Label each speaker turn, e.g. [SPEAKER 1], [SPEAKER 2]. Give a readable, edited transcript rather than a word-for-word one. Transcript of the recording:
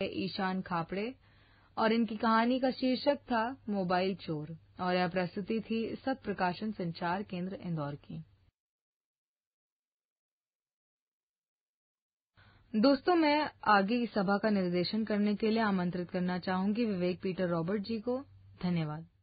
[SPEAKER 1] ईशान खापड़े और इनकी कहानी का शीर्षक था मोबाइल चोर और यह प्रस्तुति थी सत प्रकाशन संचार केंद्र इंदौर की। दोस्तों, मैं आगे की सभा का निर्देशन करने के लिए आमंत्रित करना चाहूंगी विवेक पीटर रॉबर्ट जी को। धन्यवाद।